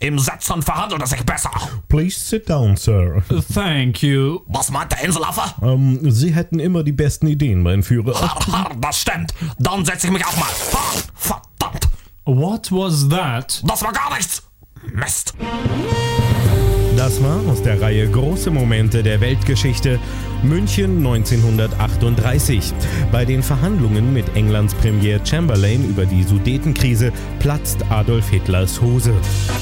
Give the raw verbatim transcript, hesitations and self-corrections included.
Im Sitzen verhandelt es sich besser. Please sit down, sir. Thank you. Was meint der Inselaffe? Ähm, Sie hätten immer die besten Ideen, mein Führer. Ha, ha, das stimmt. Dann setze ich mich auch mal. Ha, verdammt. What was that? Das war gar nichts. Mist. Das war aus der Reihe Große Momente der Weltgeschichte München neunzehnhundertachtunddreißig. Bei den Verhandlungen mit Englands Premier Chamberlain über die Sudetenkrise platzt Adolf Hitlers Hose.